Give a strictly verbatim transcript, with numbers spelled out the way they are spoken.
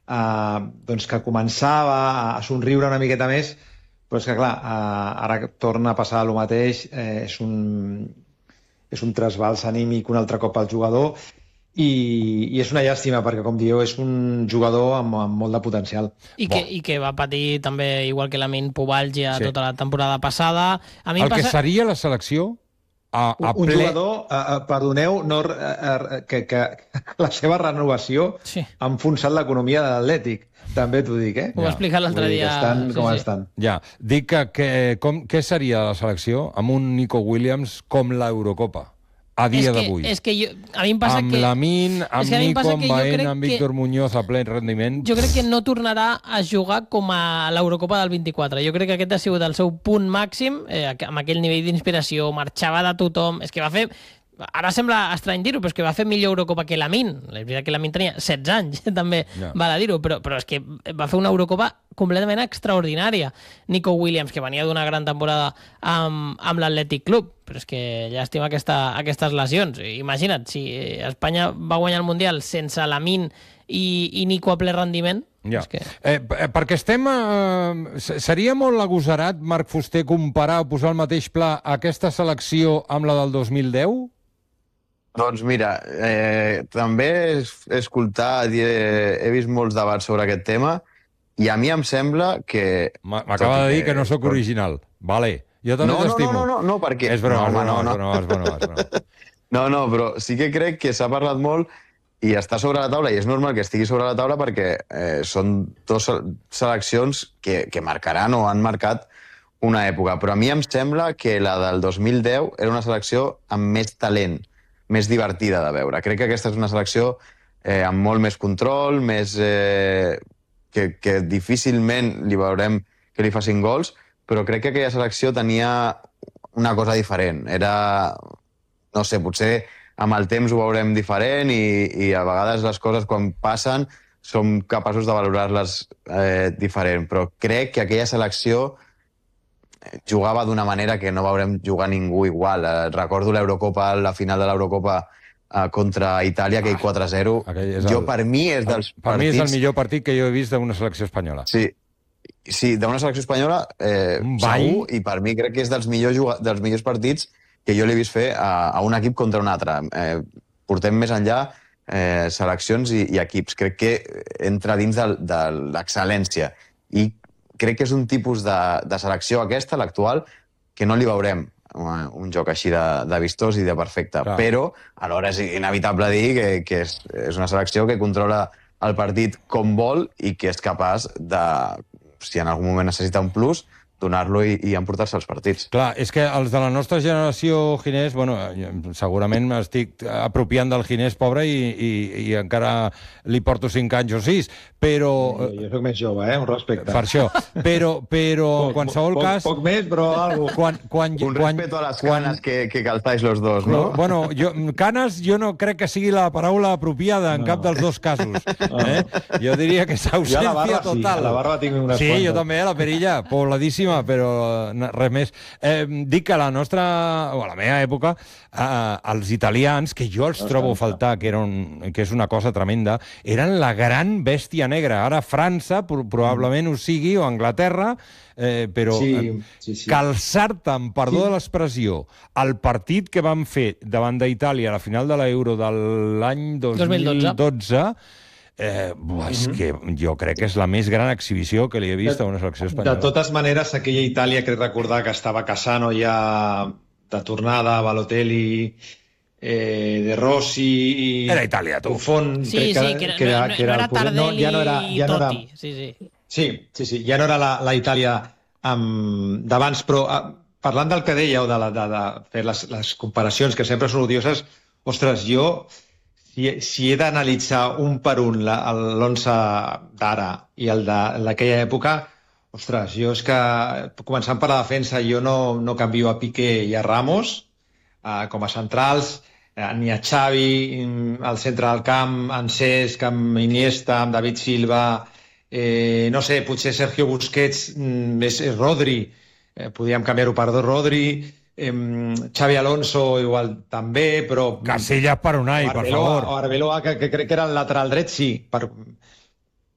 eh, doncs que començava a somriure una miqueta més, però és que, clar, eh, ara torna a passar el mateix, eh, és un, és un trasbals anímic un altre cop al jugador, i, i és una llàstima perquè, com dieu, és un jugador amb, amb molt de potencial. I que, I que va patir també, igual que Lamine, pubalgia Sí. tota la temporada passada. A mi em El que passa... seria la selecció a, a Un, un ple... jugador, eh, eh, perdoneu, no, eh, eh, que, que la seva renovació Sí. ha enfonsat l'economia de l'Atlètic. També t'ho dic, eh? Ho va explicar l'altre Vull dir que dia. Estan Sí, com sí. estan. Ja, dic que, que com, què seria la selecció amb un Nico Williams com l'Eurocopa a dia és que, d'avui? És que jo, a mi em passa Amb que... Lamine, amb és que a mi em Nico, passa amb que jo Baena, crec amb que- Víctor Muñoz a ple rendiment. Jo crec que no tornarà a jugar com a l'Eurocopa del vint-i-quatre. Jo crec que aquest ha sigut el seu punt màxim, eh, amb aquell nivell d'inspiració, marxava de tothom... És que va fer... Ara sembla estrany dir-ho, però és que va fer millor Eurocopa que Lamine. És veritat que Lamine tenia setze anys, també Ja. val a dir-ho, però, però és que va fer una Eurocopa completament extraordinària. Nico Williams, que venia d'una gran temporada amb, amb l'Atlètic Club, però és que llàstima aquesta, aquestes lesions. Imagina't, si Espanya va guanyar el Mundial sense Lamine i, i Nico a ple rendiment, Ja. és que... Eh, p- perquè estem... Eh, s- seria molt agosarat, Marc Fuster, comparar o posar al mateix pla aquesta selecció amb la del dos mil deu? Doncs mira, eh, també he escoltat i he, he vist molts debats sobre aquest tema i a mi em sembla que... M- M'acaba de dir que no sóc original. Vale, jo també No, no, t'estimo. no, no, no, perquè... És broma, no, no, home, no, no, no, és broma, és broma. No, no, però sí que crec que s'ha parlat molt i està sobre la taula, i és normal que estigui sobre la taula perquè eh, són dues seleccions que, que marcaran o han marcat una època. Però a mi em sembla que la del dos mil deu era una selecció amb més talent, més divertida de veure. Crec que aquesta és una selecció eh, amb molt més control, més, eh, que, que difícilment li veurem que li facin gols, però crec que aquella selecció tenia una cosa diferent. Era, no sé, potser amb el temps ho veurem diferent i, i a vegades les coses quan passen som capaços de valorar-les eh, diferent, però crec que aquella selecció jugava d'una manera que no veurem jugar ningú igual. Eh, recordo l'Eurocopa, la final de l'Eurocopa eh, contra Itàlia, aquell quatre a zero. aquell és Jo, el- per mi, és dels Per mi és el partits... millor partit que jo he vist d'una selecció espanyola. Sí, sí, d'una selecció espanyola eh, Un ball. segur, i per mi crec que és dels millors, juga- dels millors partits que jo l'he vist fer a, a un equip contra un altre. Eh, portem més enllà eh, seleccions i, i equips. Crec que entra dins de, de l'excel·lència. I crec que és un tipus de, de selecció aquesta, l'actual, que no li veurem un, un joc així de, de vistós i de perfecte. Clar. Però alhora és inevitable dir que, que és, és una selecció que controla el partit com vol i que és capaç de, si en algun moment necessita un plus, donar-lo i, i emportar-se els partits. Clar, és que els de la nostra generació, Ginés, bueno, segurament m'estic apropiant del Ginés, pobre, i, i, i encara li porto cinc anys o sis, però... Jo, jo soc més jove, eh? Un respecte. Per això. Però, però en qualsevol poc, cas... Poc més, però algo. Quan, quan, Un quan, respeto a les quan- canes que, que calzáis los dos, no? No, bueno, jo, canes jo no crec que sigui la paraula apropiada en No. cap dels dos casos. Eh? Jo diria que és Jo a la ausència barba sí, total. a la barba tinc unes Sí, quantes. jo també, a la perilla, pobladíssima, però na- res més. Eh, dic que a la nostra, o a la meva època, eh, els italians, que jo els trobo a faltar, que, era un, que és una cosa tremenda, eren la gran bèstia negra. Ara França pro probablement ho sigui, o Anglaterra, eh, però Sí, eh, sí, sí. calçar-te, amb perdó Sí. de l'expressió, el partit que van fer davant d'Itàlia a la final de l'Euro de l'any dos mil dotze, eh, buah, és que jo crec que és la més gran exhibició que li he vist a una selecció espanyola. De totes maneres, aquella Itàlia, crec recordar que estava Cassano ja de tornada, Balotelli, eh, De Rossi... I Era Itàlia, tu. Buffon, Sí, crec sí, que era, no, no, no era el poder- Tardelli ja no era, ja no era, i Totti. Sí, sí. Sí, sí, sí, ja no era la, la Itàlia um, d'abans, però uh, parlant del que dèieu, de, la, de, de fer les, les comparacions, que sempre són odioses, ostres, jo, si, si he d'analitzar un per un l'onze d'ara i el de d'aquella època, ostres, jo és que, començant per la defensa, jo no, no canvio a Piqué i a Ramos uh, com a centrals, uh, ni a Xavi mm, al centre del camp, en Cesc, amb Iniesta, amb David Silva... Eh, no sé, potser Sergio Busquets mm, és, és Rodri, eh, podríem canviar-ho per Rodri, eh, Xavi Alonso igual també, però... Casillas per Unai, per Arbeloa, favor. o Arbeloa, que, que crec que era el lateral dret, sí. Per,